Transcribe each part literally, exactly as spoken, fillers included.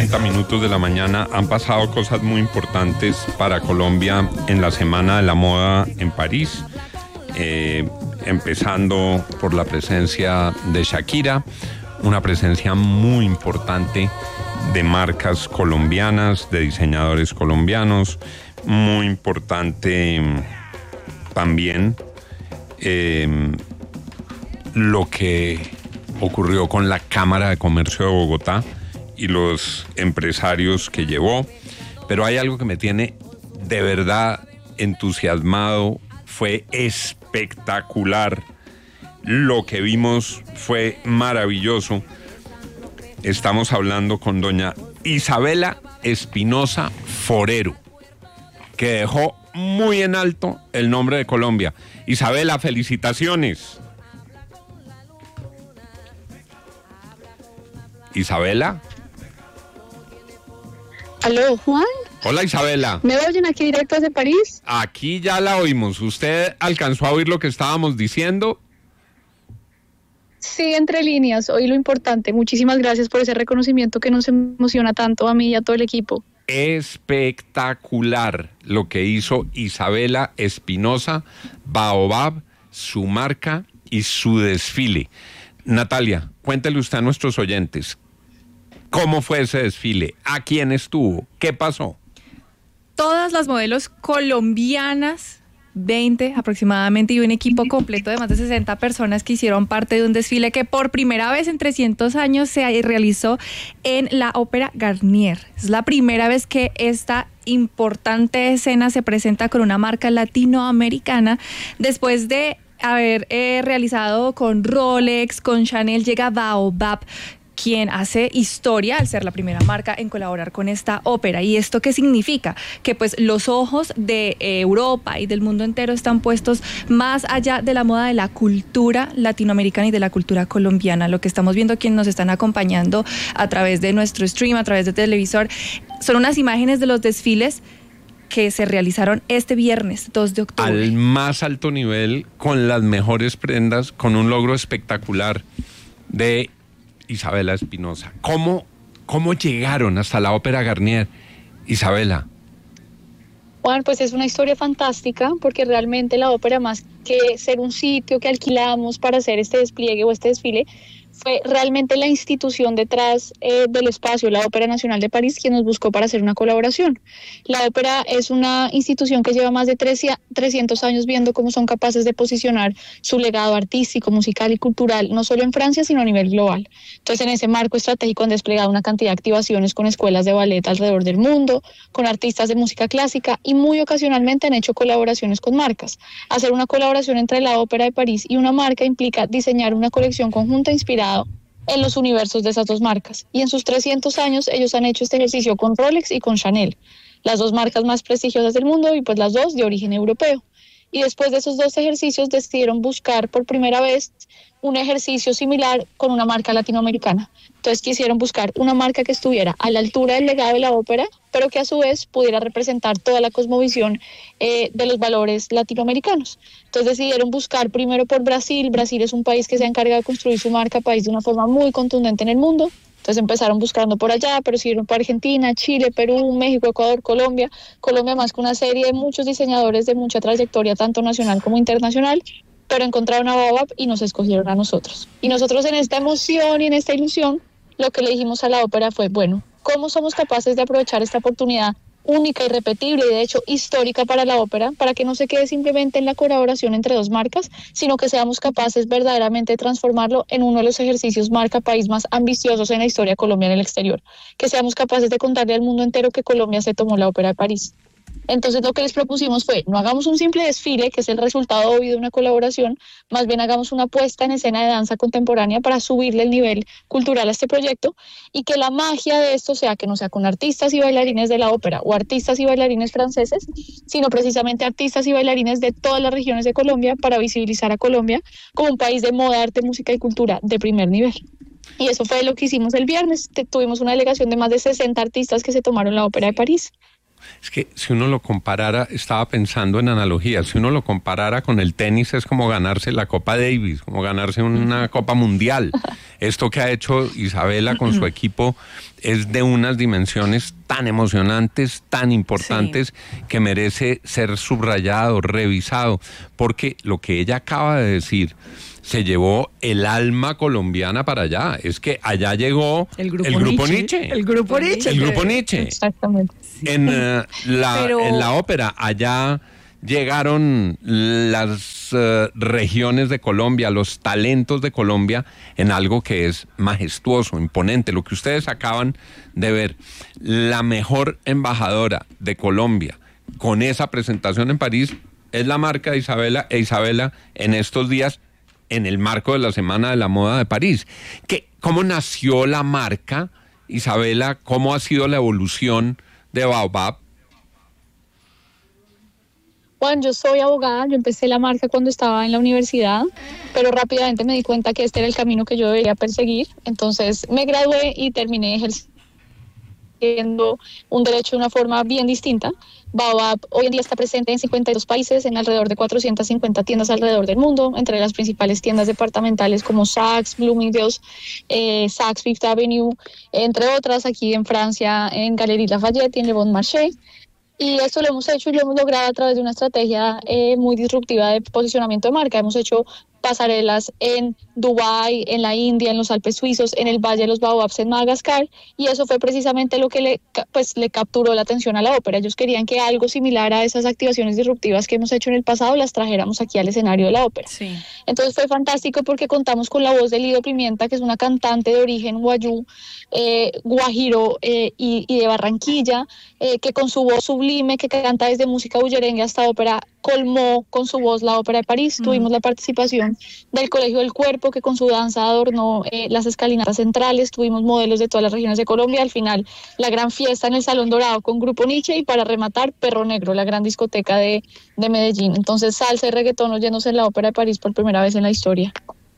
cuarenta minutos de la mañana. Han pasado cosas muy importantes para Colombia en la Semana de la Moda en París, eh, empezando por la presencia de Shakira, una presencia muy importante de marcas colombianas, de diseñadores colombianos, muy importante también eh, lo que ocurrió con la Cámara de Comercio de Bogotá y los empresarios que llevó, pero hay algo que me tiene de verdad entusiasmado. Fue espectacular, lo que vimos fue maravilloso. Estamos hablando con doña Isabela Espinosa Forero, que dejó muy en alto el nombre de Colombia. Isabela, felicitaciones. Isabela. ¿Aló, Juan? Hola, Isabela. ¿Me oyen aquí directo desde París? Aquí ya la oímos. ¿Usted alcanzó a oír lo que estábamos diciendo? Sí, entre líneas, oí lo importante. Muchísimas gracias por ese reconocimiento que nos emociona tanto a mí y a todo el equipo. Espectacular lo que hizo Isabela Espinosa, Baobab, su marca y su desfile. Natalia, cuéntele usted a nuestros oyentes, ¿cómo fue ese desfile? ¿A quién estuvo? ¿Qué pasó? Todas las modelos colombianas, veinte aproximadamente, y un equipo completo de más de sesenta personas que hicieron parte de un desfile que por primera vez en trescientos años se realizó en la Ópera Garnier. Es la primera vez que esta importante escena se presenta con una marca latinoamericana. Después de haber eh, realizado con Rolex, con Chanel, llega Baobab, quien hace historia al ser la primera marca en colaborar con esta ópera. ¿Y esto qué significa? Que pues los ojos de Europa y del mundo entero están puestos más allá de la moda de la cultura latinoamericana y de la cultura colombiana. Lo que estamos viendo, quienes nos están acompañando a través de nuestro stream, a través de televisor, son unas imágenes de los desfiles que se realizaron este viernes dos de octubre. Al más alto nivel, con las mejores prendas, con un logro espectacular de Isabela Espinosa. ¿Cómo, cómo llegaron hasta la Ópera Garnier, Isabela? Juan, pues es una historia fantástica, porque realmente la ópera, más que ser un sitio que alquilamos para hacer este despliegue o este desfile, fue realmente la institución detrás eh, del espacio, la Ópera Nacional de París, quien nos buscó para hacer una colaboración. La ópera es una institución que lleva más de trescientos años viendo cómo son capaces de posicionar su legado artístico, musical y cultural, no solo en Francia, sino a nivel global. Entonces, en ese marco estratégico han desplegado una cantidad de activaciones con escuelas de ballet alrededor del mundo, con artistas de música clásica, y muy ocasionalmente han hecho colaboraciones con marcas. Hacer una colaboración entre la Ópera de París y una marca implica diseñar una colección conjunta inspirada en los universos de esas dos marcas. Y en sus trescientos años ellos han hecho este ejercicio con Rolex y con Chanel, las dos marcas más prestigiosas del mundo y pues las dos de origen europeo. Y después de esos dos ejercicios decidieron buscar por primera vez un ejercicio similar con una marca latinoamericana. Entonces quisieron buscar una marca que estuviera a la altura del legado de la ópera, pero que a su vez pudiera representar toda la cosmovisión eh, de los valores latinoamericanos. Entonces decidieron buscar primero por Brasil. Brasil es un país que se ha encargado de construir su marca país de una forma muy contundente en el mundo. Entonces empezaron buscando por allá, pero siguieron por Argentina, Chile, Perú, México, Ecuador, Colombia. Colombia más que una serie de muchos diseñadores de mucha trayectoria, tanto nacional como internacional, pero encontraron a Baobab y nos escogieron a nosotros. Y nosotros, en esta emoción y en esta ilusión, lo que le dijimos a la ópera fue, bueno, ¿cómo somos capaces de aprovechar esta oportunidad única, irrepetible y de hecho histórica para la ópera, para que no se quede simplemente en la colaboración entre dos marcas, sino que seamos capaces verdaderamente de transformarlo en uno de los ejercicios marca país más ambiciosos en la historia de Colombia en el exterior, que seamos capaces de contarle al mundo entero que Colombia se tomó la Ópera de París? Entonces lo que les propusimos fue, no hagamos un simple desfile, que es el resultado obvio de una colaboración, más bien hagamos una puesta en escena de danza contemporánea para subirle el nivel cultural a este proyecto, y que la magia de esto sea que no sea con artistas y bailarines de la ópera o artistas y bailarines franceses, sino precisamente artistas y bailarines de todas las regiones de Colombia, para visibilizar a Colombia como un país de moda, arte, música y cultura de primer nivel. Y eso fue lo que hicimos el viernes. Tuvimos una delegación de más de sesenta artistas que se tomaron la Ópera de París. Es que si uno lo comparara, estaba pensando en analogías, si uno lo comparara con el tenis es como ganarse la Copa Davis, como ganarse una Copa Mundial. Esto que ha hecho Isabela con su equipo es de unas dimensiones tan emocionantes, tan importantes, sí, que merece ser subrayado, revisado, porque lo que ella acaba de decir se llevó el alma colombiana para allá. Es que allá llegó el grupo, el grupo Nietzsche. Nietzsche. El grupo Nietzsche. El grupo Nietzsche. Exactamente. En, uh, la, Pero... en la ópera, allá llegaron las uh, regiones de Colombia, los talentos de Colombia, en algo que es majestuoso, imponente. Lo que ustedes acaban de ver, la mejor embajadora de Colombia con esa presentación en París es la marca de Isabela, e Isabela en estos días en el marco de la Semana de la Moda de París. ¿Qué, ¿Cómo nació la marca, Isabela? ¿Cómo ha sido la evolución de Baobab? Juan, yo soy abogada, yo empecé la marca cuando estaba en la universidad, pero rápidamente me di cuenta que este era el camino que yo debería perseguir. Entonces me gradué y terminé ejerciendo un derecho de una forma bien distinta. Baobab hoy en día está presente en cincuenta y dos países, en alrededor de cuatrocientas cincuenta tiendas alrededor del mundo, entre las principales tiendas departamentales como Saks, Bloomingdale's, eh, Saks Fifth Avenue, entre otras, aquí en Francia, en Galeries Lafayette y en Le Bon Marché. Y esto lo hemos hecho y lo hemos logrado a través de una estrategia eh, muy disruptiva de posicionamiento de marca. Hemos hecho pasarelas en Dubái, en la India, en los Alpes suizos, en el Valle de los Baobabs en Madagascar, y eso fue precisamente lo que le, pues, le capturó la atención a la ópera. Ellos querían que algo similar a esas activaciones disruptivas que hemos hecho en el pasado las trajéramos aquí al escenario de la ópera. Sí. Entonces fue fantástico porque contamos con la voz de Lido Pimienta, que es una cantante de origen guayú, eh, guajiro eh, y, y de Barranquilla, eh, que con su voz sublime, que canta desde música bullerengue hasta ópera, colmó con su voz la Ópera de París. Mm. Tuvimos la participación del Colegio del Cuerpo, que con su danza adornó eh, las escalinatas centrales. Tuvimos modelos de todas las regiones de Colombia. Al final, la gran fiesta en el Salón Dorado con Grupo Nietzsche, y para rematar, Perro Negro, la gran discoteca de, de Medellín. Entonces, salsa y reggaetón oyéndose en la Ópera de París por primera vez en la historia.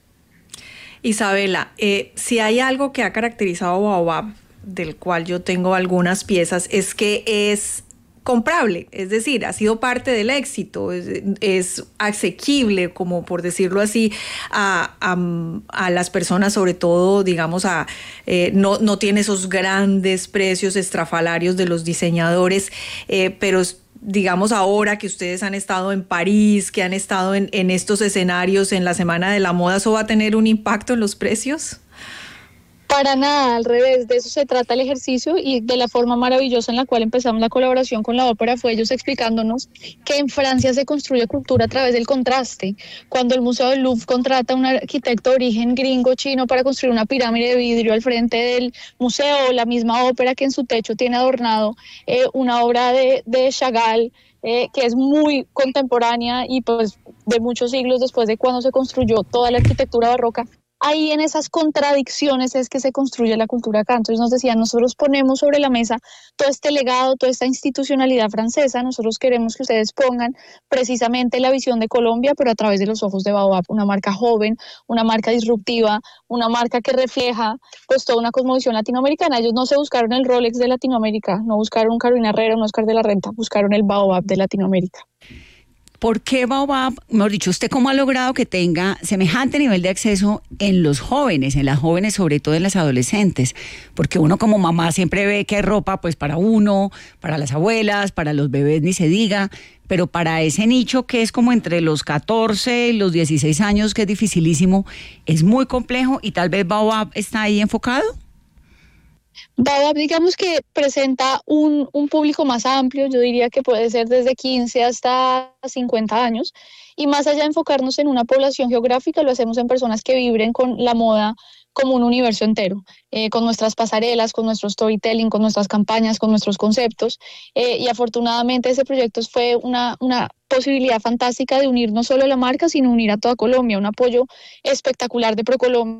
Isabela, eh, si hay algo que ha caracterizado a Baobab, del cual yo tengo algunas piezas, es que es comprable, es decir, ha sido parte del éxito, es, es asequible, como por decirlo así, a, a, a las personas, sobre todo, digamos, a eh, no, no tiene esos grandes precios estrafalarios de los diseñadores, eh, pero digamos ahora que ustedes han estado en París, que han estado en, en estos escenarios en la Semana de la Moda, ¿eso va a tener un impacto en los precios? Para nada, al revés, de eso se trata el ejercicio, y de la forma maravillosa en la cual empezamos la colaboración con la ópera fue ellos explicándonos que en Francia se construye cultura a través del contraste. Cuando el Museo del Louvre contrata a un arquitecto de origen gringo chino para construir una pirámide de vidrio al frente del museo, la misma ópera que en su techo tiene adornado eh, una obra de, de Chagall, Eh, que es muy contemporánea y pues de muchos siglos después de cuando se construyó toda la arquitectura barroca. Ahí en esas contradicciones es que se construye la cultura acá. Entonces nos decían, nosotros ponemos sobre la mesa todo este legado, toda esta institucionalidad francesa, nosotros queremos que ustedes pongan precisamente la visión de Colombia, pero a través de los ojos de Baobab, una marca joven, una marca disruptiva, una marca que refleja pues toda una cosmovisión latinoamericana. Ellos no se buscaron el Rolex de Latinoamérica, no buscaron un Carolina Herrera, un Oscar de la Renta, buscaron el Baobab de Latinoamérica. ¿Por qué Baobab, mejor dicho, usted cómo ha logrado que tenga semejante nivel de acceso en los jóvenes, en las jóvenes, sobre todo en las adolescentes? Porque uno como mamá siempre ve que hay ropa pues para uno, para las abuelas, para los bebés ni se diga, pero para ese nicho que es como entre los catorce y los dieciséis años, que es dificilísimo, es muy complejo, y tal vez Baobab está ahí enfocado. Baobab, digamos que presenta un, un público más amplio, yo diría que puede ser desde quince hasta cincuenta años, y más allá de enfocarnos en una población geográfica, lo hacemos en personas que vibren con la moda como un universo entero, eh, con nuestras pasarelas, con nuestro storytelling, con nuestras campañas, con nuestros conceptos, eh, y afortunadamente ese proyecto fue una, una posibilidad fantástica de unir no solo a la marca, sino unir a toda Colombia, un apoyo espectacular de ProColombia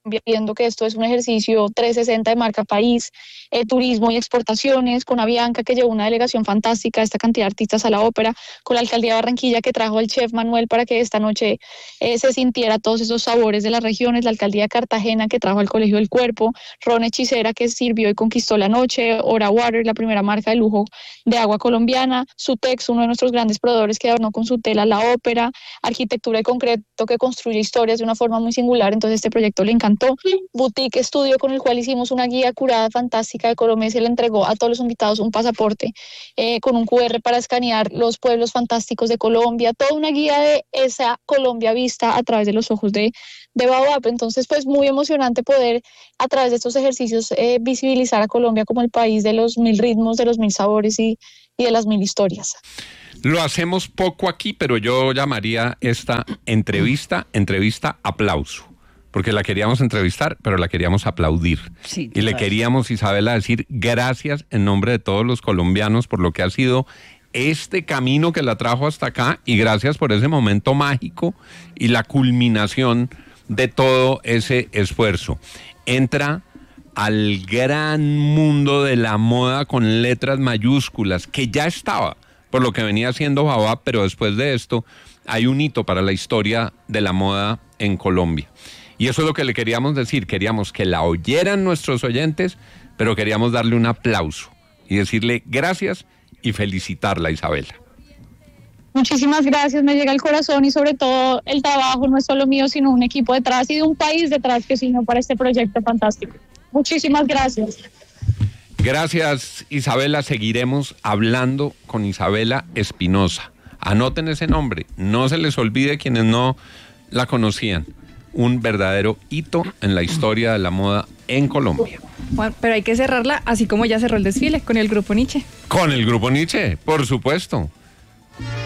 viendo que esto es un ejercicio trescientos sesenta de marca país, eh, turismo y exportaciones, con Avianca que llevó una delegación fantástica, esta cantidad de artistas a la ópera, con la alcaldía de Barranquilla que trajo al chef Manuel para que esta noche eh, se sintiera todos esos sabores de las regiones, la alcaldía de Cartagena que trajo al Colegio del Cuerpo, Ron Hechicera que sirvió y conquistó la noche, Ora Water, la primera marca de lujo de agua colombiana, Sutex, uno de nuestros grandes proveedores que adornó con su tela la ópera, arquitectura de concreto que construye historias de una forma muy singular, entonces este proyecto le encantó. Boutique Estudio, con el cual hicimos una guía curada fantástica de Colombia, y se le entregó a todos los invitados un pasaporte eh, con un cu erre para escanear los pueblos fantásticos de Colombia, toda una guía de esa Colombia vista a través de los ojos de, de Baobab. Entonces, pues muy emocionante poder a través de estos ejercicios eh, visibilizar a Colombia como el país de los mil ritmos, de los mil sabores y, y de las mil historias. Lo hacemos poco aquí, pero yo llamaría esta entrevista, entrevista aplauso, porque la queríamos entrevistar, pero la queríamos aplaudir. Sí, y le claro. queríamos, Isabela, decir gracias en nombre de todos los colombianos por lo que ha sido este camino que la trajo hasta acá, y gracias por ese momento mágico y la culminación de todo ese esfuerzo. Entra al gran mundo de la moda con letras mayúsculas, que ya estaba, por lo que venía haciendo Baobab, pero después de esto hay un hito para la historia de la moda en Colombia. Y eso es lo que le queríamos decir, queríamos que la oyeran nuestros oyentes, pero queríamos darle un aplauso y decirle gracias y felicitarla, Isabela. Muchísimas gracias, me llega al corazón, y sobre todo el trabajo no es solo mío, sino un equipo detrás y de un país detrás que sino para este proyecto fantástico. Muchísimas gracias. Gracias, Isabela. Seguiremos hablando con Isabela Espinosa. Anoten ese nombre, no se les olvide quienes no la conocían. Un verdadero hito en la historia de la moda en Colombia. Bueno, pero hay que cerrarla así como ya cerró el desfile, con el grupo Nietzsche. Con el grupo Nietzsche, por supuesto.